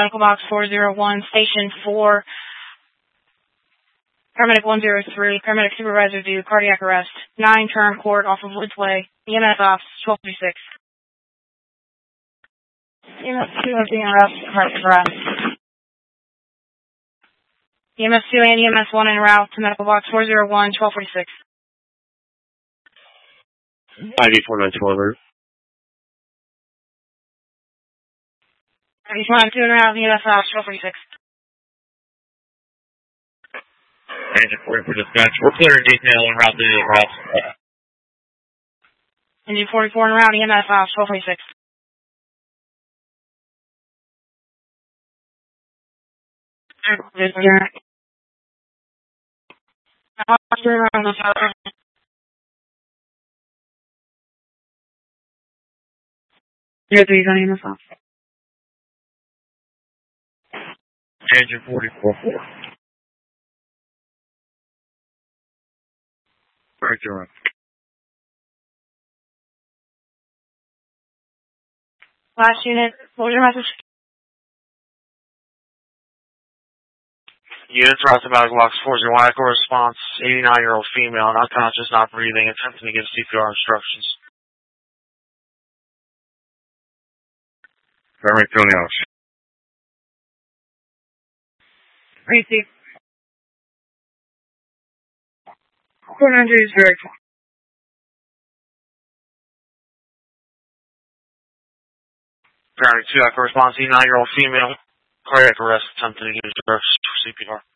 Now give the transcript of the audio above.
medical box 401, station 4, paramedic 103, paramedic supervisor due, cardiac arrest, 9 Turn Court off of Woods Way, EMS off 1236. EMS 2 is being arrested, cardiac arrest. EMS 2 and EMS 1 en route to medical box 401, 1246. ID 492 alert. ID 492 en route, EMS off 1246. Engine 40 for dispatch. We're clearing detail en route to route. Engine 44 en route, EMS off 1246. You're 3 on EMS off. Engine 44-4. Right, you're on. Last unit, what was your message? Units route to medical box 401, echo response, 89-year-old female, not conscious, not breathing, attempting to give CPR instructions. Paramedic Tony House. Receive. 400 is very cool. Paramedic 2, echo response, 89-year-old female, cardiac arrest, attempting to give CPR.